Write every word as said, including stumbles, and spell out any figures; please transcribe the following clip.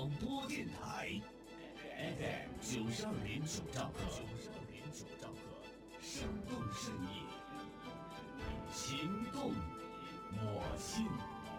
广播电台 F M 九十二点九兆赫，九十二点九兆赫，生动声音，情动我心。